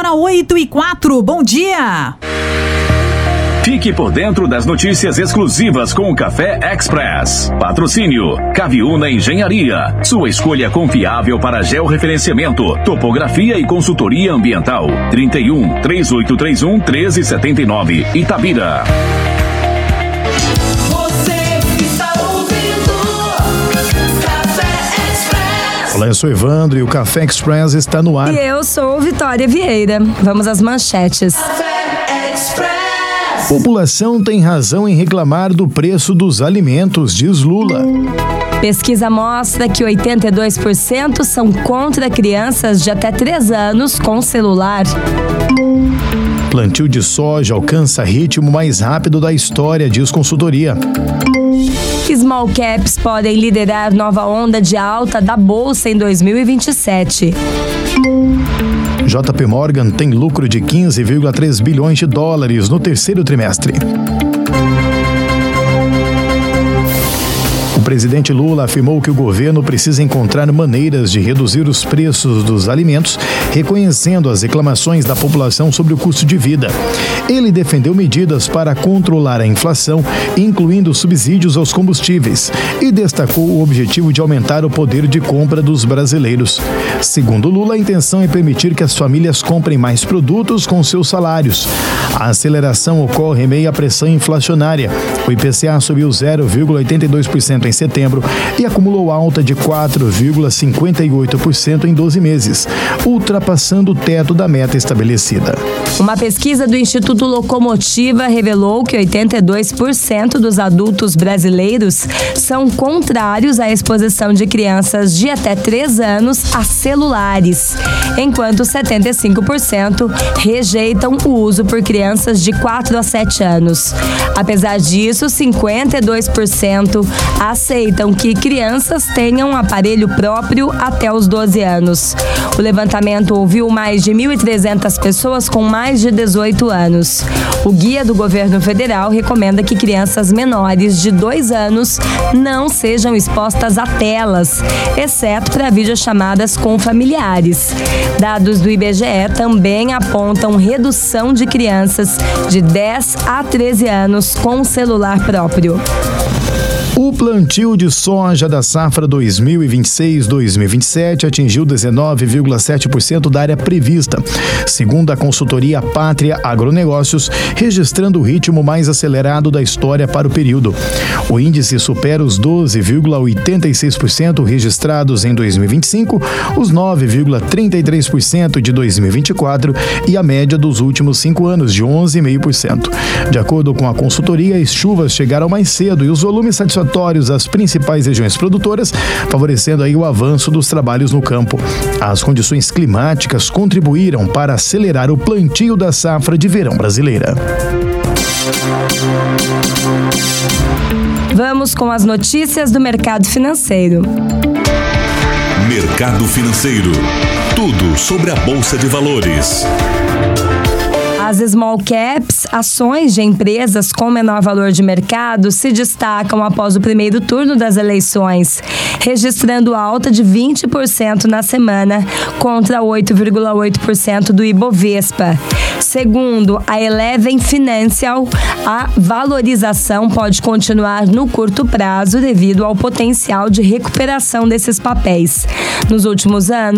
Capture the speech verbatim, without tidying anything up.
Agora oito e quatro, bom dia! Fique por dentro das notícias exclusivas com o Café Express. Patrocínio Caviúna Engenharia. Sua escolha confiável para georreferenciamento, topografia e consultoria ambiental. trinta e um, três oito três um, treze setenta e nove, Itabira. Olá, eu sou Evandro e o Café Express está no ar. E eu sou Vitória Vieira. Vamos às manchetes. Café Express. População tem razão em reclamar do preço dos alimentos, diz Lula. Pesquisa mostra que oitenta e dois por cento são contra crianças de até três anos com celular. Plantio de soja alcança ritmo mais rápido da história, diz consultoria. Small caps podem liderar nova onda de alta da Bolsa em dois mil e vinte e sete. J P Morgan tem lucro de quinze vírgula três bilhões de dólares no terceiro trimestre. O presidente Lula afirmou que o governo precisa encontrar maneiras de reduzir os preços dos alimentos, reconhecendo as reclamações da população sobre o custo de vida. Ele defendeu medidas para controlar a inflação, incluindo subsídios aos combustíveis, e destacou o objetivo de aumentar o poder de compra dos brasileiros. Segundo Lula, a intenção é permitir que as famílias comprem mais produtos com seus salários. A aceleração ocorre em meio à pressão inflacionária. O I P C A subiu zero vírgula oitenta e dois por cento em setembro e acumulou alta de quatro vírgula cinquenta e oito por cento em doze meses, ultrapassando o teto da meta estabelecida. Uma pesquisa do Instituto Locomotiva revelou que oitenta e dois por cento dos adultos brasileiros são contrários à exposição de crianças de até três anos a celulares, enquanto setenta e cinco por cento rejeitam o uso por crianças de quatro a sete anos. Apesar disso, cinquenta e dois por cento aceitam que crianças tenham aparelho próprio até os doze anos. O levantamento ouviu mais de mil e trezentas pessoas com mais de dezoito anos. O guia do governo federal recomenda que crianças menores de dois anos não sejam expostas a telas, exceto para videochamadas com familiares. Dados do I B G E também apontam redução de crianças de dez a treze anos com celular próprio. O plantio de soja da safra dois mil e vinte e seis dois mil e vinte e sete atingiu dezenove vírgula sete por cento da área prevista, segundo a consultoria Pátria Agronegócios, registrando o ritmo mais acelerado da história para o período. O índice supera os doze vírgula oitenta e seis por cento registrados em dois mil e vinte e cinco, os nove vírgula trinta e três por cento de dois mil e vinte e quatro e a média dos últimos cinco anos, de onze vírgula cinco por cento. De acordo com a consultoria, as chuvas chegaram mais cedo e os volumes satisfatórios às principais regiões produtoras, favorecendo aí o avanço dos trabalhos no campo. As condições climáticas contribuíram para acelerar o plantio da safra de verão brasileira. Vamos com as notícias do mercado financeiro. Mercado Financeiro. Tudo sobre a Bolsa de Valores. As small caps, ações de empresas com menor valor de mercado, se destacam após o primeiro turno das eleições, registrando alta de vinte por cento na semana, contra oito vírgula oito por cento do Ibovespa. Segundo a Eleven Financial, a valorização pode continuar no curto prazo devido ao potencial de recuperação desses papéis. Nos últimos anos,